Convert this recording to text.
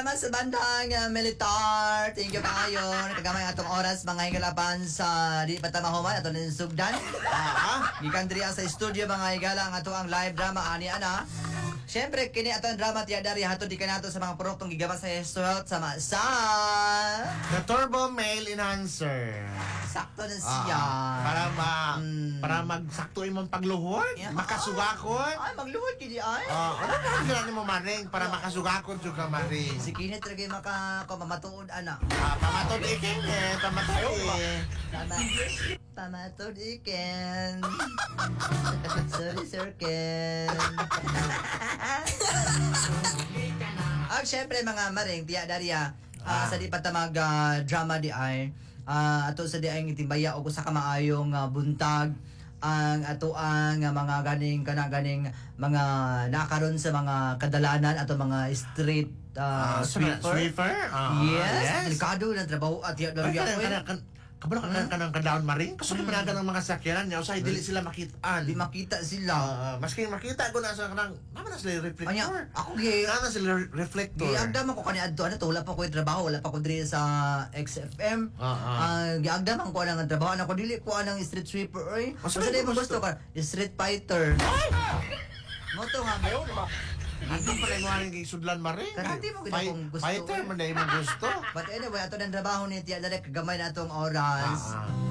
salamat sa bandang militar. Thank you kayo. Nakagamay atong oras mga higalapan sa di patamahuman ato nin sugdan. Gikan diri sa studio mga higala ang ato ang live drama ani ana. Siyempre kini ato ang drama tiya dari hatod di kanato sa mga produktong gigamas sa Health sa The Turbo Male Enhancer. sakto na siya. Para magsakto imong pagluhod, Yeah. makasugakon. Ay magluhod kini ay. Ano ba ang mo maring para makasugakon jud ka maring. Si Kini talaga mamatuod ana. Pamatod iking pamatod Pamatod iken. Sorry, Sir Ken. Syempre mga maring, tiya dariya, sa di patamag drama di ay, ato sa di ay ngitimbaya o sa kamaayong buntag, ang ato ang mga ganing mga nakaroon sa mga kadalanan ato mga street sweeper. Yes, delikado na trabaho at tiya dariya. Kabalo ka ng kadaon maring kasi panagan ng mga sakyanan niya usay dili sila makitaan. Di makita sila. Maski makita ko na sa kanang naman na sila reflector. Anya, ako gi na sila reflector. giagdaman ko kani adto ano to wala pa ko trabaho wala pa ko diri sa XFM. Giagdaman ko ang trabaho ana ko dili ko anang street sweeper oy. Asa Basta ba di mo gusto gusto? ka street fighter. Mo to nga mayo. Hindi pa rin nga yung sudlan maring. Karati mo gina kung gusto. Fighter man dahil mo gusto. But anyway, ato ng trabaho ni Tia Dalek, kagamay na atong oras.